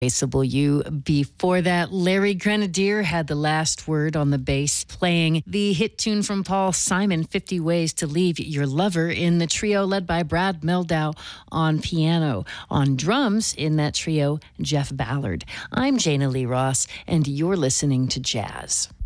Bassable You. Before that, Larry Grenadier had the last word on the bass, playing the hit tune from Paul Simon, 50 Ways to Leave Your Lover, in the trio led by Brad Mehldau on piano. On drums in that trio, Jeff Ballard. I'm Jana Lee Ross, and you're listening to Jazz.